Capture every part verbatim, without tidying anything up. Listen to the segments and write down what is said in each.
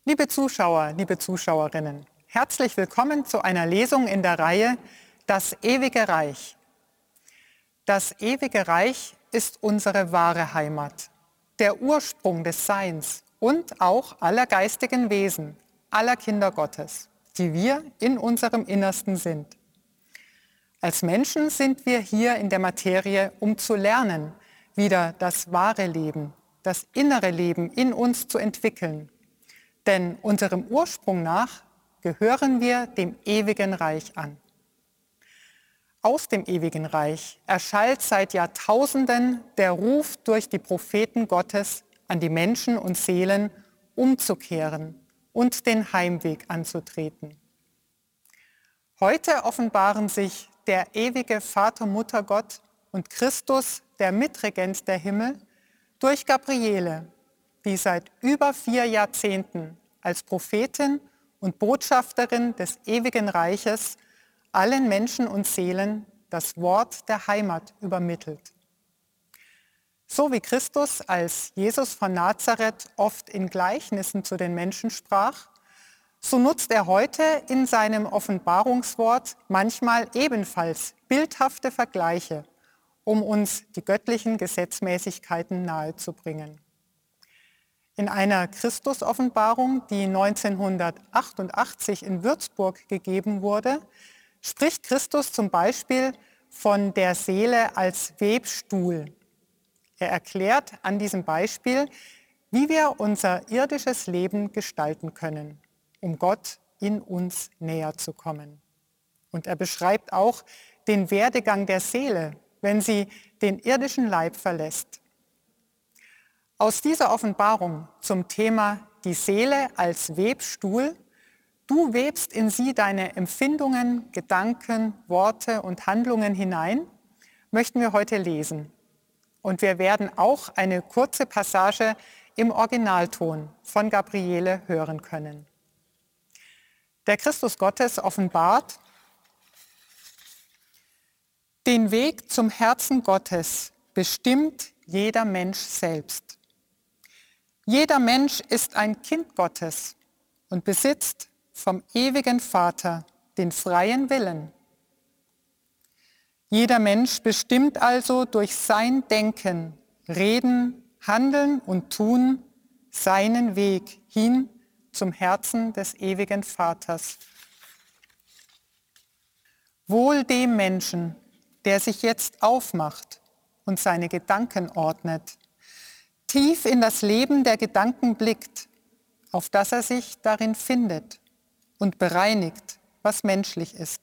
Liebe Zuschauer, liebe Zuschauerinnen, herzlich willkommen zu einer Lesung in der Reihe Das ewige Reich. Das ewige Reich ist unsere wahre Heimat, der Ursprung des Seins und auch aller geistigen Wesen, aller Kinder Gottes, die wir in unserem Innersten sind. Als Menschen sind wir hier in der Materie, um zu lernen, wieder das wahre Leben, das innere Leben in uns zu entwickeln. Denn unserem Ursprung nach gehören wir dem ewigen Reich an. Aus dem ewigen Reich erschallt seit Jahrtausenden der Ruf durch die Propheten Gottes an die Menschen und Seelen, umzukehren und den Heimweg anzutreten. Heute offenbaren sich der ewige Vater, Mutter Gott und Christus, der Mitregent der Himmel, durch Gabriele, die seit über vier Jahrzehnten als Prophetin und Botschafterin des ewigen Reiches allen Menschen und Seelen das Wort der Heimat übermittelt. So wie Christus als Jesus von Nazareth oft in Gleichnissen zu den Menschen sprach, so nutzt er heute in seinem Offenbarungswort manchmal ebenfalls bildhafte Vergleiche, um uns die göttlichen Gesetzmäßigkeiten nahezubringen. In einer Christus-Offenbarung, die neunzehnhundertachtundachtzig in Würzburg gegeben wurde, spricht Christus zum Beispiel von der Seele als Webstuhl. Er erklärt an diesem Beispiel, wie wir unser irdisches Leben gestalten können, um Gott in uns näher zu kommen. Und er beschreibt auch den Werdegang der Seele, wenn sie den irdischen Leib verlässt. Aus dieser Offenbarung zum Thema die Seele als Webstuhl, du webst in sie deine Empfindungen, Gedanken, Worte und Handlungen hinein, möchten wir heute lesen. Und wir werden auch eine kurze Passage im Originalton von Gabriele hören können. Der Christus Gottes offenbart den Weg zum Herzen Gottes, bestimmt jeder Mensch selbst. Jeder Mensch ist ein Kind Gottes und besitzt vom ewigen Vater den freien Willen. Jeder Mensch bestimmt also durch sein Denken, Reden, Handeln und Tun seinen Weg hin zum Herzen des ewigen Vaters. Wohl dem Menschen, der sich jetzt aufmacht und seine Gedanken ordnet, tief in das Leben der Gedanken blickt, auf das er sich darin findet und bereinigt, was menschlich ist.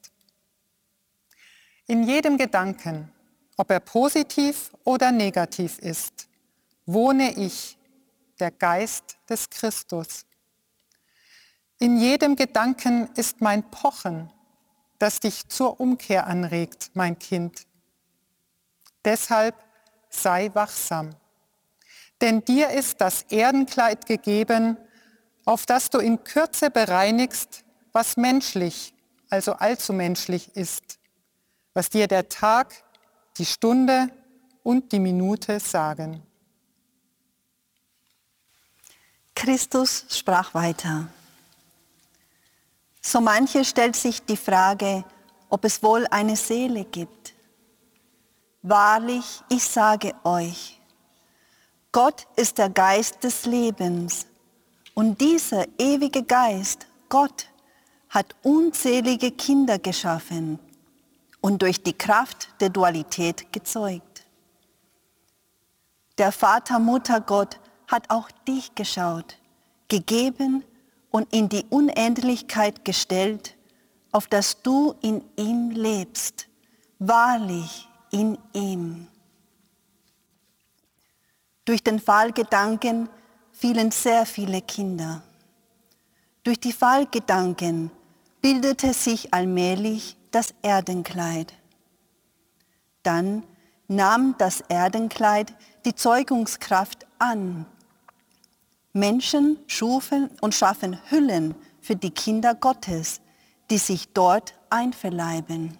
In jedem Gedanken, ob er positiv oder negativ ist, wohne ich, der Geist des Christus. In jedem Gedanken ist mein Pochen, das dich zur Umkehr anregt, mein Kind. Deshalb sei wachsam. Denn dir ist das Erdenkleid gegeben, auf das du in Kürze bereinigst, was menschlich, also allzu menschlich ist, was dir der Tag, die Stunde und die Minute sagen. Christus sprach weiter. So manche stellt sich die Frage, ob es wohl eine Seele gibt. Wahrlich, ich sage euch, Gott ist der Geist des Lebens und dieser ewige Geist, Gott, hat unzählige Kinder geschaffen und durch die Kraft der Dualität gezeugt. Der Vater, Mutter Gott hat auch dich geschaut, gegeben und in die Unendlichkeit gestellt, auf dass du in ihm lebst, wahrlich in ihm. Durch den Fallgedanken fielen sehr viele Kinder. Durch die Fallgedanken bildete sich allmählich das Erdenkleid. Dann nahm das Erdenkleid die Zeugungskraft an. Menschen schufen und schaffen Hüllen für die Kinder Gottes, die sich dort einverleiben.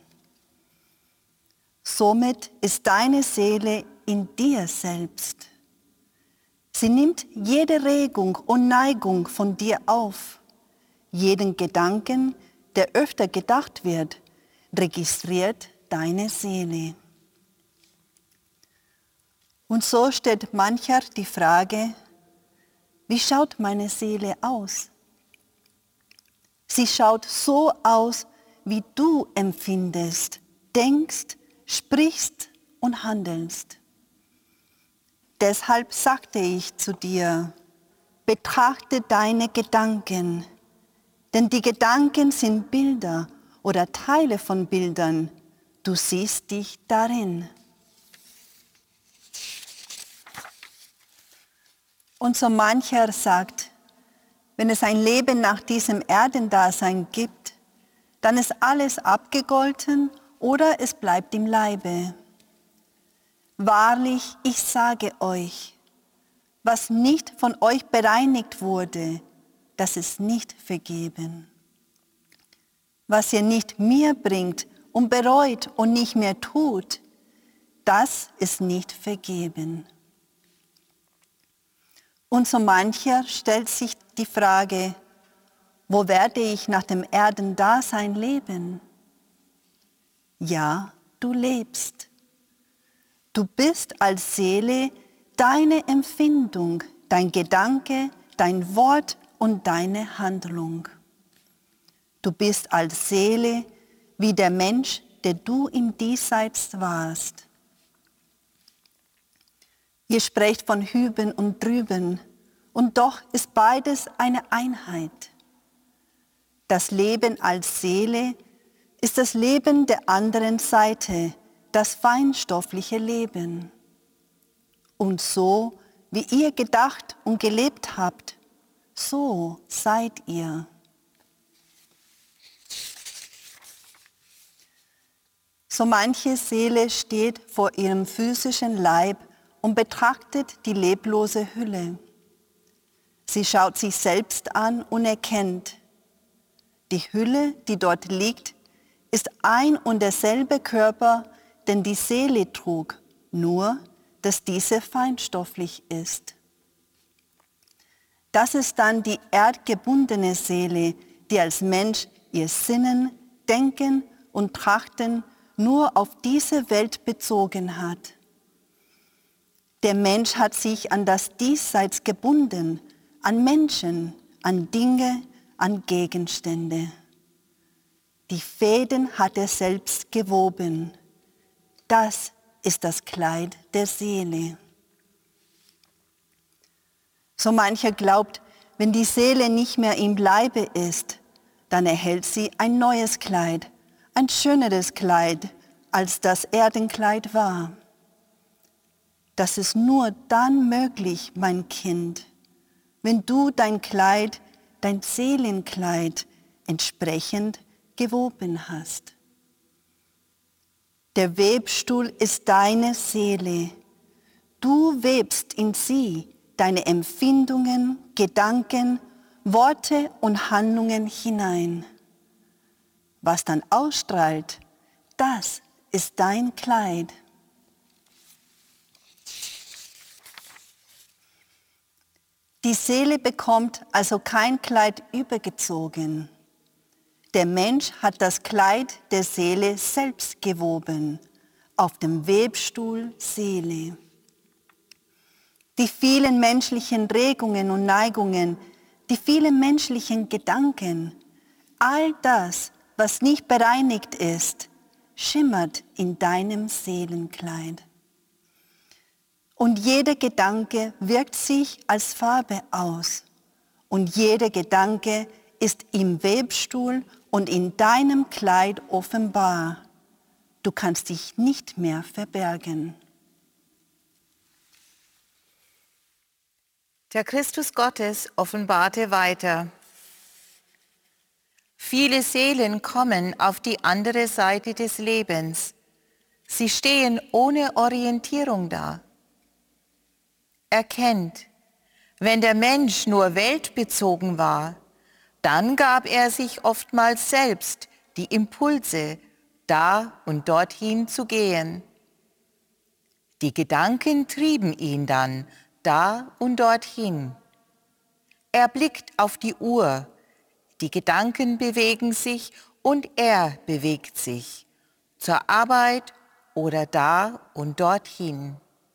Somit ist deine Seele in dir selbst. Sie nimmt jede Regung und Neigung von dir auf. Jeden Gedanken, der öfter gedacht wird, registriert deine Seele. Und so stellt mancher die Frage, wie schaut meine Seele aus? Sie schaut so aus, wie du empfindest, denkst, sprichst und handelst. Deshalb sagte ich zu dir, betrachte deine Gedanken, denn die Gedanken sind Bilder oder Teile von Bildern. Du siehst dich darin. Und so mancher sagt, wenn es ein Leben nach diesem Erdendasein gibt, dann ist alles abgegolten oder es bleibt im Leibe. Wahrlich, ich sage euch, was nicht von euch bereinigt wurde, das ist nicht vergeben. Was ihr nicht mir bringt und bereut und nicht mehr tut, das ist nicht vergeben. Und so mancher stellt sich die Frage, wo werde ich nach dem Erdendasein leben? Ja, du lebst. Du bist als Seele deine Empfindung, dein Gedanke, dein Wort und deine Handlung. Du bist als Seele wie der Mensch, der du im Diesseits warst. Ihr sprecht von hüben und drüben, und doch ist beides eine Einheit. Das Leben als Seele ist das Leben der anderen Seite, das feinstoffliche Leben. Und so, wie ihr gedacht und gelebt habt, so seid ihr. So manche Seele steht vor ihrem physischen Leib und betrachtet die leblose Hülle. Sie schaut sich selbst an und erkennt, die Hülle, die dort liegt, ist ein und derselbe Körper, den die Seele trug, nur dass diese feinstofflich ist. Das ist dann die erdgebundene Seele, die als Mensch ihr Sinnen, Denken und Trachten nur auf diese Welt bezogen hat. Der Mensch hat sich an das Diesseits gebunden, an Menschen, an Dinge, an Gegenstände. Die Fäden hat er selbst gewoben. Das ist das Kleid der Seele. So mancher glaubt, wenn die Seele nicht mehr im Leibe ist, dann erhält sie ein neues Kleid, ein schöneres Kleid, als das Erdenkleid war. Das ist nur dann möglich, mein Kind, wenn du dein Kleid, dein Seelenkleid entsprechend gewoben hast. Der Webstuhl ist deine Seele. Du webst in sie deine Empfindungen, Gedanken, Worte und Handlungen hinein. Was dann ausstrahlt, das ist dein Kleid. Die Seele bekommt also kein Kleid übergezogen. Der Mensch hat das Kleid der Seele selbst gewoben, auf dem Webstuhl Seele. Die vielen menschlichen Regungen und Neigungen, die vielen menschlichen Gedanken, all das, was nicht bereinigt ist, schimmert in deinem Seelenkleid. Und jeder Gedanke wirkt sich als Farbe aus. Und jeder Gedanke ist im Webstuhl und in deinem Kleid offenbar. Du kannst dich nicht mehr verbergen. Der Christus Gottes offenbarte weiter. Viele Seelen kommen auf die andere Seite des Lebens. Sie stehen ohne Orientierung da. Erkennt, wenn der Mensch nur weltbezogen war, dann gab er sich oftmals selbst die Impulse, da und dorthin zu gehen. Die Gedanken trieben ihn dann da und dorthin. Er blickt auf die Uhr, die Gedanken bewegen sich und er bewegt sich, zur Arbeit oder da und dorthin.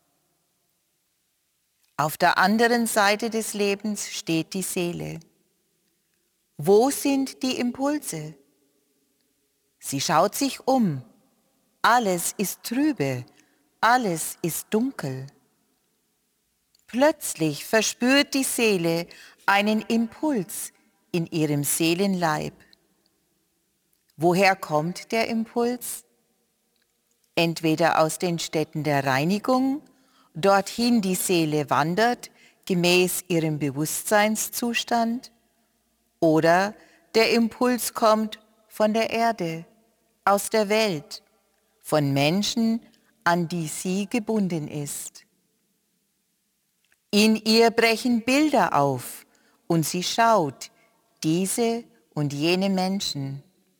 Auf der anderen Seite des Lebens steht die Seele. Wo sind die Impulse? Sie schaut sich um. Alles ist trübe, alles ist dunkel. Plötzlich verspürt die Seele einen Impuls in ihrem Seelenleib. Woher kommt der Impuls? Entweder aus den Städten der Reinigung, dorthin die Seele wandert, gemäß ihrem Bewusstseinszustand, oder der Impuls kommt von der Erde, aus der Welt, von Menschen, an die sie gebunden ist. In ihr brechen Bilder auf und sie schaut diese und jene Menschen.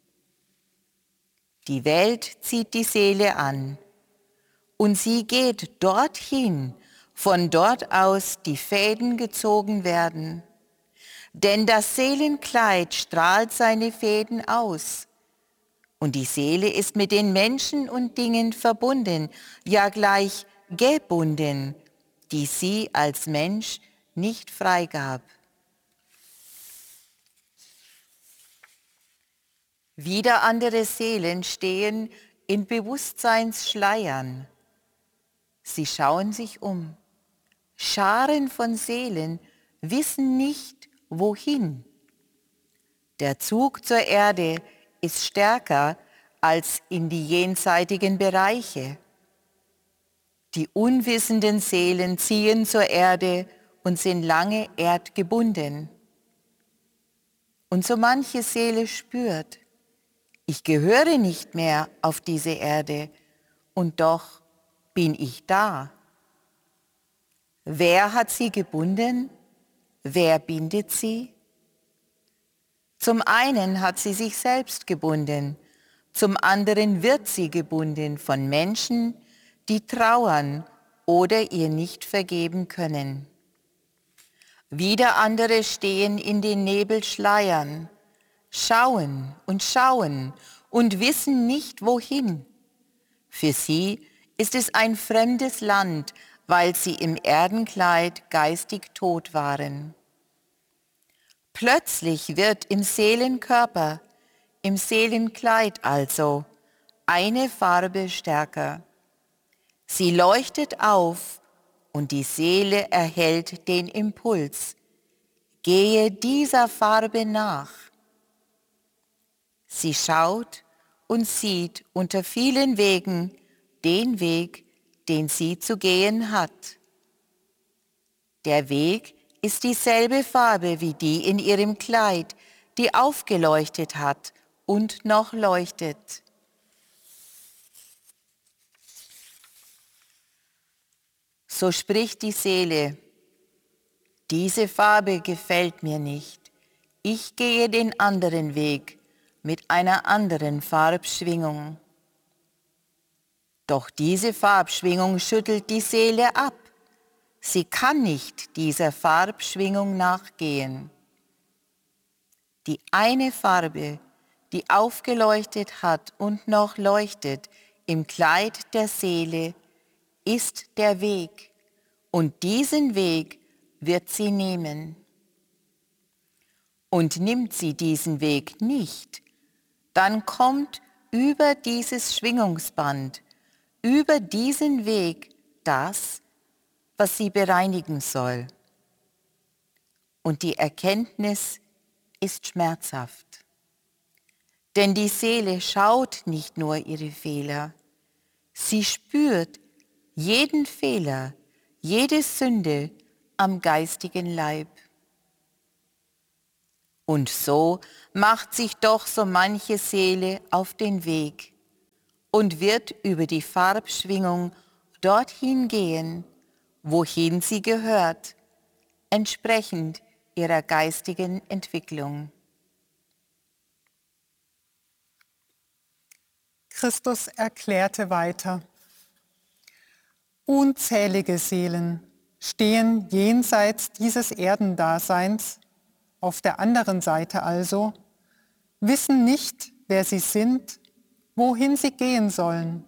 Die Welt zieht die Seele an und sie geht dorthin, von dort aus die Fäden gezogen werden. Denn das Seelenkleid strahlt seine Fäden aus. Und die Seele ist mit den Menschen und Dingen verbunden, ja gleich gebunden, die sie als Mensch nicht freigab. Wieder andere Seelen stehen in Bewusstseinsschleiern. Sie schauen sich um. Scharen von Seelen wissen nicht, wohin. Der Zug zur Erde ist stärker als in die jenseitigen Bereiche. Die unwissenden Seelen ziehen zur Erde und sind lange erdgebunden. Und so manche Seele spürt, ich gehöre nicht mehr auf diese Erde und doch bin ich da. Wer hat sie gebunden? Wer bindet sie? Zum einen hat sie sich selbst gebunden, zum anderen wird sie gebunden von Menschen, die trauern oder ihr nicht vergeben können. Wieder andere stehen in den Nebelschleiern, schauen und schauen und wissen nicht wohin. Für sie ist es ein fremdes Land, weil sie im Erdenkleid geistig tot waren. Plötzlich wird im Seelenkörper, im Seelenkleid also, eine Farbe stärker. Sie leuchtet auf und die Seele erhält den Impuls. Gehe dieser Farbe nach. Sie schaut und sieht unter vielen Wegen den Weg, den sie zu gehen hat. Der Weg ist dieselbe Farbe wie die in ihrem Kleid, die aufgeleuchtet hat und noch leuchtet. So spricht die Seele, diese Farbe gefällt mir nicht, ich gehe den anderen Weg mit einer anderen Farbschwingung. Doch diese Farbschwingung schüttelt die Seele ab. Sie kann nicht dieser Farbschwingung nachgehen. Die eine Farbe, die aufgeleuchtet hat und noch leuchtet im Kleid der Seele, ist der Weg, und diesen Weg wird sie nehmen. Und nimmt sie diesen Weg nicht, dann kommt über dieses Schwingungsband, über diesen Weg das, was sie bereinigen soll. Und die Erkenntnis ist schmerzhaft. Denn die Seele schaut nicht nur ihre Fehler, sie spürt jeden Fehler, jede Sünde am geistigen Leib. Und so macht sich doch so manche Seele auf den Weg und wird über die Farbschwingung dorthin gehen, wohin sie gehört, entsprechend ihrer geistigen Entwicklung. Christus erklärte weiter: Unzählige Seelen stehen jenseits dieses Erdendaseins, auf der anderen Seite also, wissen nicht, wer sie sind, wohin sie gehen sollen.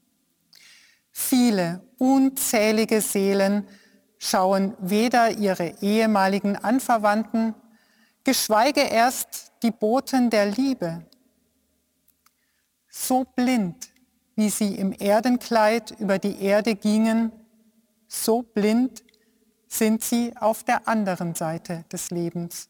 Viele, unzählige Seelen schauen weder ihre ehemaligen Anverwandten, geschweige erst die Boten der Liebe. So blind, wie sie im Erdenkleid über die Erde gingen, so blind sind sie auf der anderen Seite des Lebens.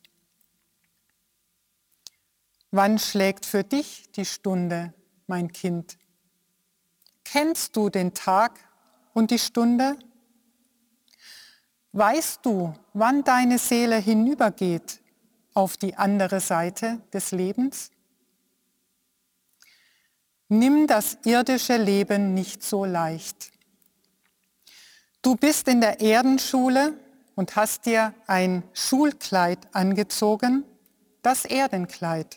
Wann schlägt für dich die Stunde, mein Kind? Kennst du den Tag und die Stunde? Weißt du, wann deine Seele hinübergeht auf die andere Seite des Lebens? Nimm das irdische Leben nicht so leicht. Du bist in der Erdenschule und hast dir ein Schulkleid angezogen, das Erdenkleid.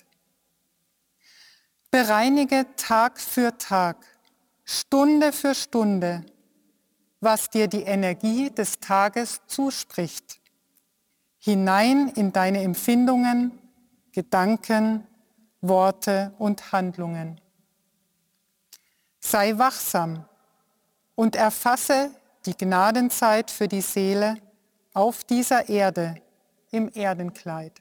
Bereinige Tag für Tag, Stunde für Stunde, was dir die Energie des Tages zuspricht, hinein in deine Empfindungen, Gedanken, Worte und Handlungen. Sei wachsam und erfasse die Gnadenzeit für die Seele auf dieser Erde im Erdenkleid.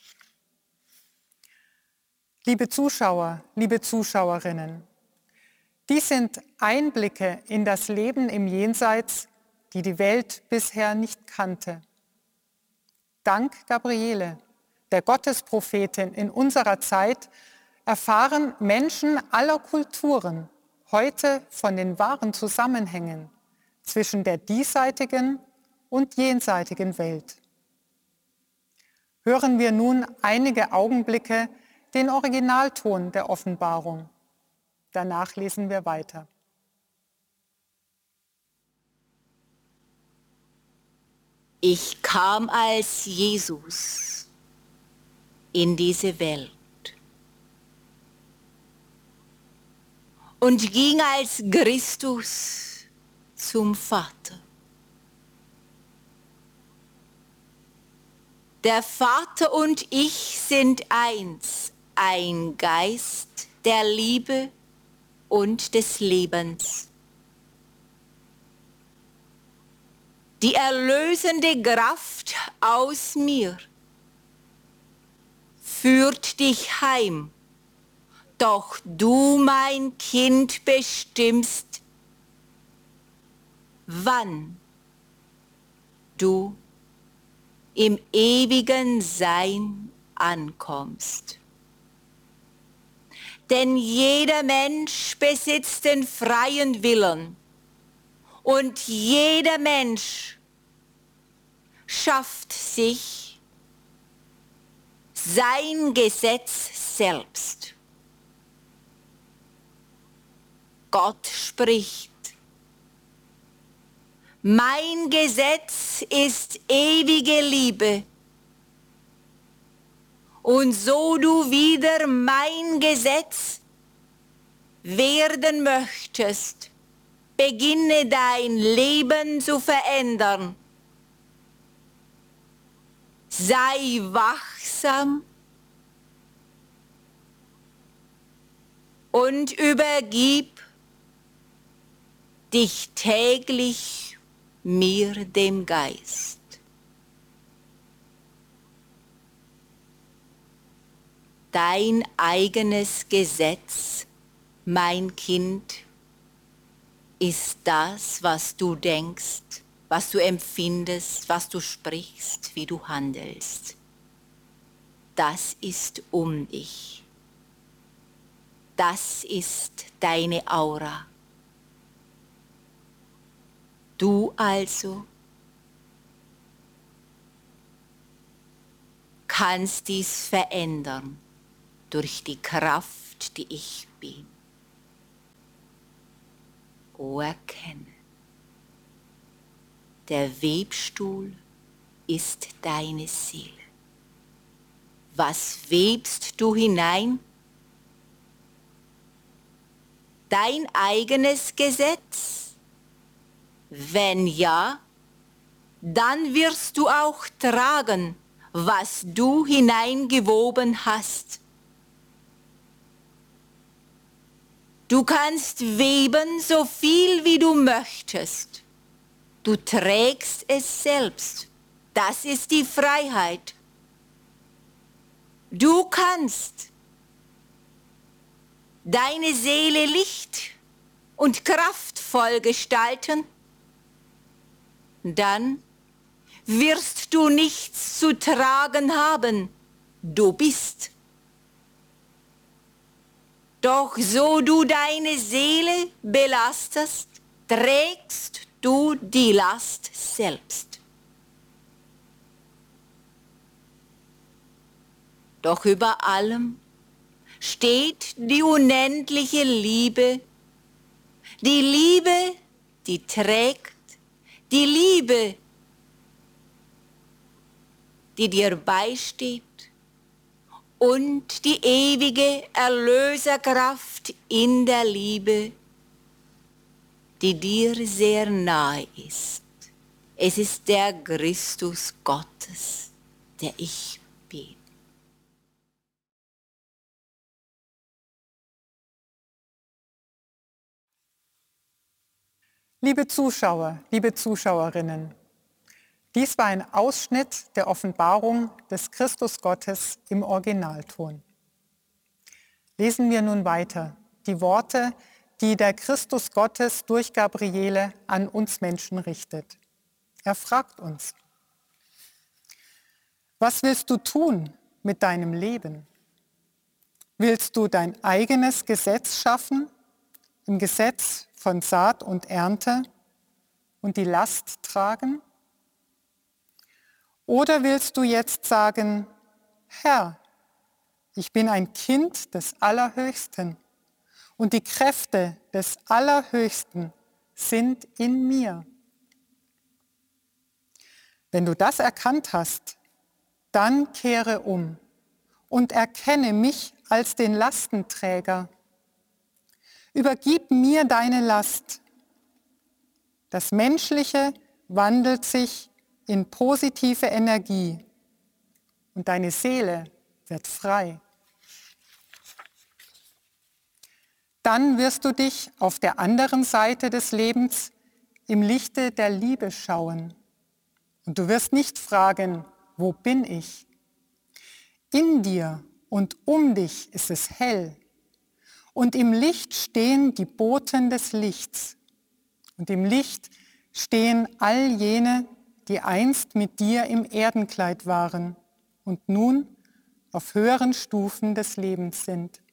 Liebe Zuschauer, liebe Zuschauerinnen, dies sind Einblicke in das Leben im Jenseits, die die Welt bisher nicht kannte. Dank Gabriele, der Gottesprophetin in unserer Zeit, erfahren Menschen aller Kulturen heute von den wahren Zusammenhängen zwischen der diesseitigen und jenseitigen Welt. Hören wir nun einige Augenblicke den Originalton der Offenbarung. Danach lesen wir weiter. Ich kam als Jesus in diese Welt und ging als Christus zum Vater. Der Vater und ich sind eins, ein Geist der Liebe und des Lebens. Die erlösende Kraft aus mir führt dich heim, doch du, mein Kind, bestimmst, wann du im ewigen Sein ankommst. Denn jeder Mensch besitzt den freien Willen und jeder Mensch schafft sich sein Gesetz selbst. Gott spricht: Mein Gesetz ist ewige Liebe. Und so du wieder mein Gesetz werden möchtest, beginne dein Leben zu verändern. Sei wachsam und übergib dich täglich mir, dem Geist. Dein eigenes Gesetz, mein Kind, ist das, was du denkst, was du empfindest, was du sprichst, wie du handelst. Das ist um dich. Das ist deine Aura. Du also kannst dies verändern durch die Kraft, die ich bin. O erkenne, der Webstuhl ist deine Seele. Was webst du hinein? Dein eigenes Gesetz? Wenn ja, dann wirst du auch tragen, was du hineingewoben hast. Du kannst weben, so viel wie du möchtest. Du trägst es selbst. Das ist die Freiheit. Du kannst deine Seele licht und kraftvoll gestalten, dann wirst du nichts zu tragen haben. Du bist. Doch so du deine Seele belastest, trägst du die Last selbst. Doch über allem steht die unendliche Liebe, die Liebe, die trägt, die Liebe, die dir beisteht und die ewige Erlöserkraft in der Liebe, die dir sehr nahe ist. Es ist der Christus Gottes, der ich bin. Liebe Zuschauer, liebe Zuschauerinnen, dies war ein Ausschnitt der Offenbarung des Christus Gottes im Originalton. Lesen wir nun weiter die Worte, die der Christus Gottes durch Gabriele an uns Menschen richtet. Er fragt uns: Was willst du tun mit deinem Leben? Willst du dein eigenes Gesetz schaffen, im Gesetz von Saat und Ernte, und die Last tragen? Oder willst du jetzt sagen: Herr, ich bin ein Kind des Allerhöchsten und die Kräfte des Allerhöchsten sind in mir? Wenn du das erkannt hast, dann kehre um und erkenne mich als den Lastenträger. Übergib mir deine Last. Das Menschliche wandelt sich in positive Energie und deine Seele wird frei. Dann wirst du dich auf der anderen Seite des Lebens im Lichte der Liebe schauen. Und du wirst nicht fragen: Wo bin ich? In dir und um dich ist es hell. Und im Licht stehen die Boten des Lichts. Und im Licht stehen all jene, die einst mit dir im Erdenkleid waren und nun auf höheren Stufen des Lebens sind.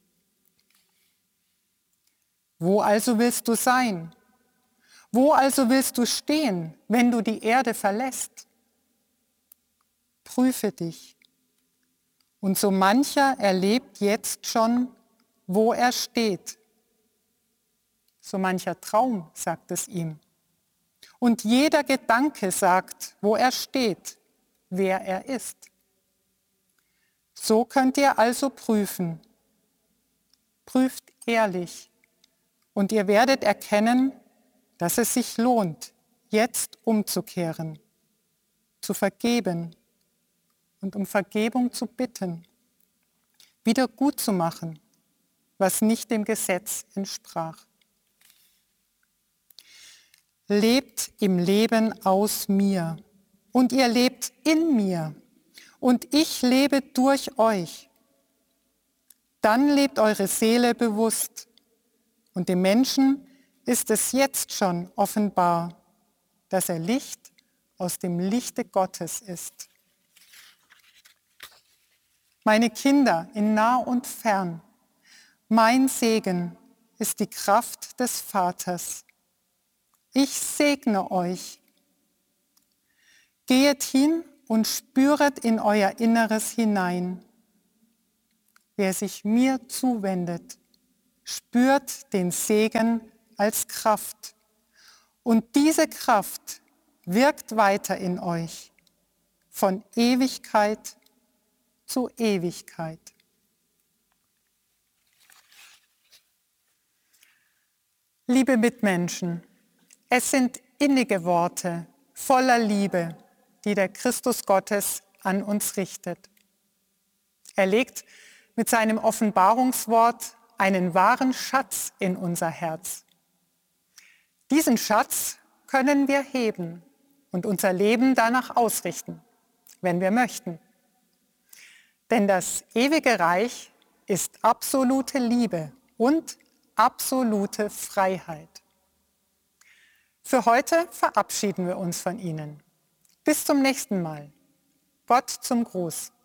Wo also willst du sein? Wo also willst du stehen, wenn du die Erde verlässt? Prüfe dich. Und so mancher erlebt jetzt schon, wo er steht. So mancher Traum sagt es ihm. Und jeder Gedanke sagt, wo er steht, wer er ist. So könnt ihr also prüfen. Prüft ehrlich und ihr werdet erkennen, dass es sich lohnt, jetzt umzukehren, zu vergeben und um Vergebung zu bitten, wieder gut zu machen, was nicht dem Gesetz entsprach. Lebt im Leben aus mir und ihr lebt in mir und ich lebe durch euch. Dann lebt eure Seele bewusst und dem Menschen ist es jetzt schon offenbar, dass er Licht aus dem Lichte Gottes ist. Meine Kinder in nah und fern, mein Segen ist die Kraft des Vaters. Ich segne euch. Gehet hin und spüret in euer Inneres hinein. Wer sich mir zuwendet, spürt den Segen als Kraft. Und diese Kraft wirkt weiter in euch, von Ewigkeit zu Ewigkeit. Liebe Mitmenschen, es sind innige Worte voller Liebe, die der Christus Gottes an uns richtet. Er legt mit seinem Offenbarungswort einen wahren Schatz in unser Herz. Diesen Schatz können wir heben und unser Leben danach ausrichten, wenn wir möchten. Denn das ewige Reich ist absolute Liebe und absolute Freiheit. Für heute verabschieden wir uns von Ihnen. Bis zum nächsten Mal. Gott zum Gruß.